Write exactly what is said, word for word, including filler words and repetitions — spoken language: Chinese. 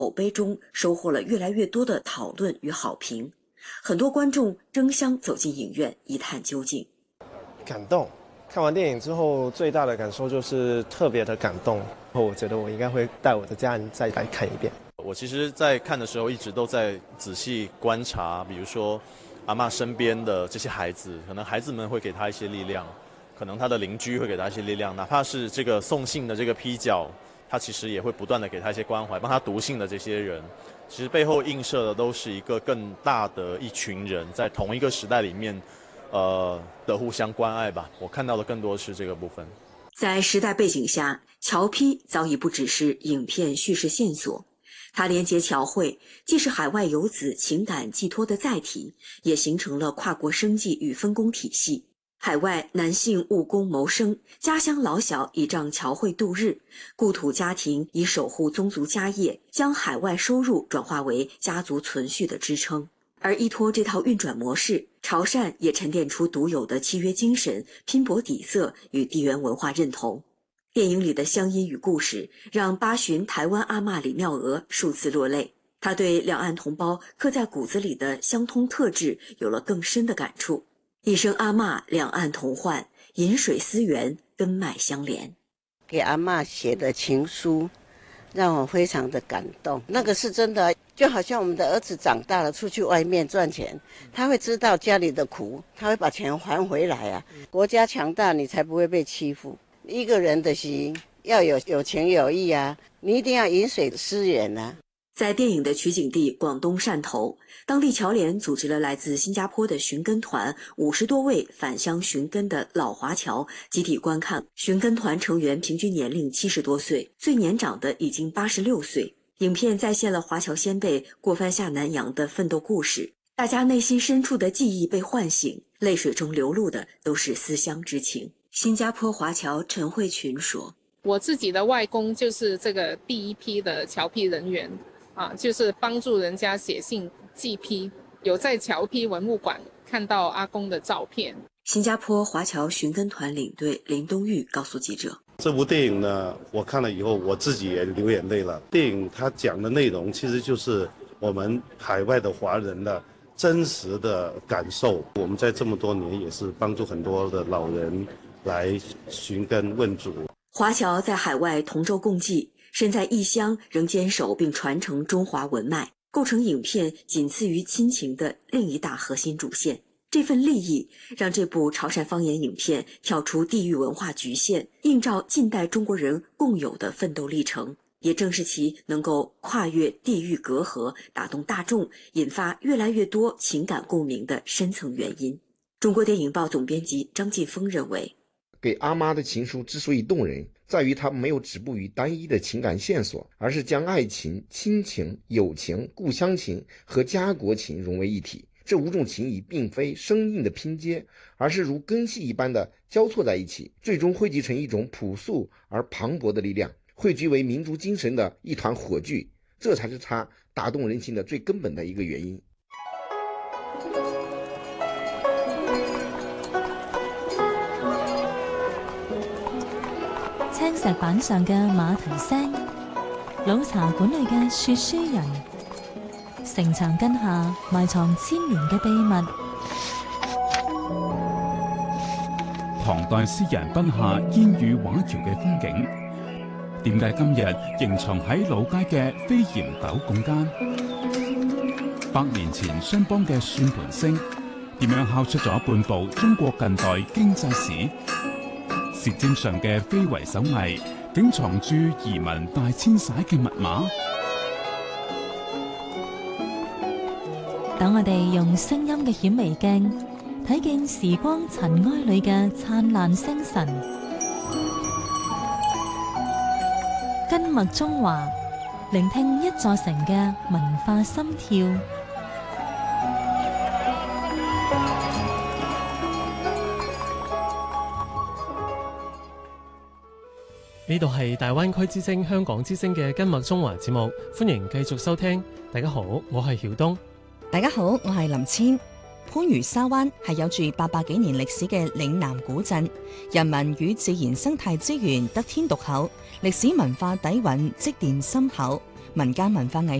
口碑中收获了越来越多的讨论与好评，很多观众争相走进影院一探究竟。 感动，看完电影之后最大的感受就是特别的感动，我觉得我应该会带我的家人再来看一遍。 我其实在看的时候一直都在仔细观察，比如说阿嬷身边的这些孩子，可能孩子们会给他一些力量，可能他的邻居会给他一些力量，哪怕是这个送信的这个批角，他其实也会不断的给他一些关怀，帮他读信的这些人，其实背后映射的都是一个更大的一群人在同一个时代里面呃的互相关爱吧。我看到的更多是这个部分。 在时代背景下，侨批早已不只是影片叙事线索，它连接侨汇，既是海外游子情感寄托的载体，也形成了跨国生计与分工体系。海外男性务工谋生，家乡老小倚仗侨汇度日，故土家庭以守护宗族家业，将海外收入转化为家族存续的支撑。而依托这套运转模式，潮汕也沉淀出独有的契约精神、拼搏底色与地缘文化认同。电影里的乡音与故事，让八旬台湾阿嬷李妙娥数次落泪。她对两岸同胞刻在骨子里的相通特质有了更深的感触。一生阿嬷，两岸同患，饮水思源，根脉相连。 给阿嬷写的情书，让我非常的感动。那个是真的，就好像我们的儿子长大了，出去外面赚钱，他会知道家里的苦，他会把钱还回来啊。国家强大，你才不会被欺负。一个人的心要有有情有义啊，你一定要饮水思源啊。 在电影的取景地广东汕头，当地侨联组织了来自新加坡的寻根团五十多位返乡寻根的老华侨集体观看。寻根团成员平均年龄七十多岁，最年长的已经八十六岁。影片再现了华侨先辈过番下南洋的奋斗故事，大家内心深处的记忆被唤醒，泪水中流露的都是思乡之情。新加坡华侨陈慧群说：“ 我自己的外公就是这个第一批的侨批人员。”啊，就是帮助人家写信寄批，有在侨批文物馆看到阿公的照片。 新加坡华侨寻根团领队林东玉告诉记者：“ 这部电影呢，我看了以后，我自己也流眼泪了。电影它讲的内容其实就是我们海外的华人的真实的感受。我们在这么多年也是帮助很多的老人来寻根问祖。 华侨在海外同舟共济。”身在异乡仍坚守并传承中华文脉，构成影片仅次于亲情的另一大核心主线。这份利益让这部潮汕方言影片跳出地域文化局限，映照近代中国人共有的奋斗历程，也正是其能够跨越地域隔阂，打动大众，引发越来越多情感共鸣的深层原因。中国电影报总编辑张劲峰认为， 给阿妈的情书之所以动人，在于它没有止步于单一的情感线索，而是将爱情、亲情、友情、故乡情和家国情融为一体。这五种情谊并非生硬的拼接，而是如根系一般的交错在一起，最终汇集成一种朴素而磅礴的力量，汇聚为民族精神的一团火炬。这才是它打动人心的最根本的一个原因。 青石板上嘅馬蹄聲，老茶館裏嘅說書人，城牆根下埋藏千年嘅秘密。 唐代詩人筆下煙雨畫橋嘅風景，點解今日仍藏喺老街嘅飛檐斗拱間？百年前商幫嘅算盤聲，點樣敲出咗半部中國近代經濟史？舌尖上嘅非遺手藝，竟藏住移民大遷徙嘅密碼。 等我哋用聲音嘅顯微鏡，睇見時光塵埃裏嘅燦爛星辰。根脈中華，聆聽一座城嘅文化心跳。 呢度係大灣區之聲香港之聲嘅根脈中華節目，歡迎繼續收聽。大家好，我係曉東。 大家好，我係林千。番禺沙灣係有住八百幾年歷史嘅嶺南古鎮，人民與自然生態資源得天獨厚，歷史文化底蘊積澱深厚， 民間文化藝